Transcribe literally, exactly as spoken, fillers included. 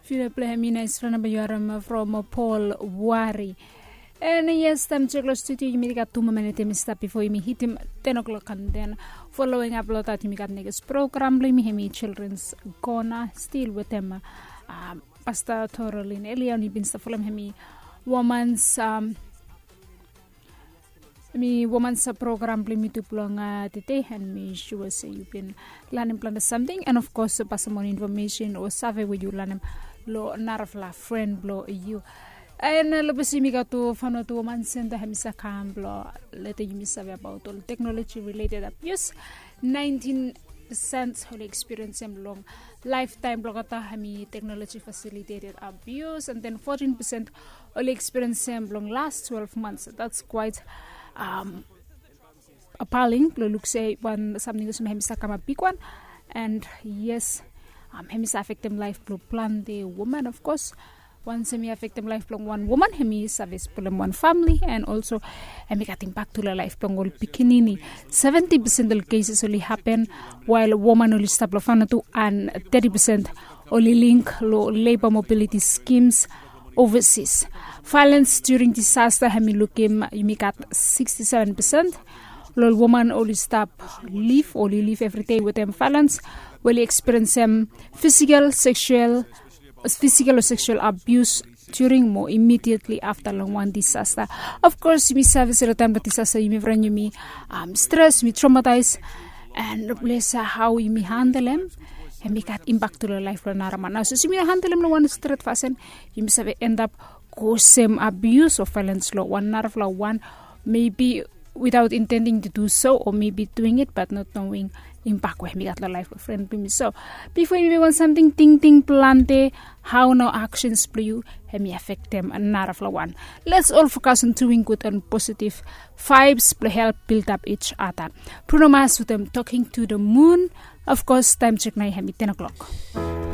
Fina plehemina is from Bayaram from Paul Wari. And yes, I'm check los studio you got two minutes step before you hit him ten o'clock and then following up lot that you got niggas program me him children's gonna still with them um Pastor Torolin Elian been following him woman's um me woman's program me to plong today and me sure say you been learning plan something and of course pass more information or survey with you learn lo narfla friend blow you and uh, lobesi mi to fano to woman center hamisa kamblo let you miss about all technology related abuse nineteen percent whole experience em long lifetime blogata hami technology facilitated abuse and then fourteen percent only experience em long last twelve months. That's quite um appalling. Look say one something is hamisa kama big one and yes um hamisa affect them life plan the woman of course. One semi affect them life long one woman, hemi service problem one family, and also hemi got impact to the life long all pikinini. Seventy percent of cases only happen while woman only stop lofana to and thirty percent only link low labor mobility schemes overseas. Violence during disaster hemi lookim you got sixty seven percent. Low woman only stop live only live every day with them violence, will experience them physical, sexual physical or sexual abuse during more immediately after long one disaster. Of course, me service at the time of disaster, you may run you me um stress, me traumatize, and replace how you me handle them and make that impact to the life for Naraman. Now, so you handle them one straight fasten, you must end up causing abuse or violence law one nerve law one maybe without intending to do so or maybe doing it but not knowing impact with me at the life of friend me. So before you want something ting ting plante how no actions play you and me affect them and narafla one. Let's all focus on doing good and positive vibes play help build up each other. Bruno Mars with them talking to the moon. Of course time check na hemi ten o'clock.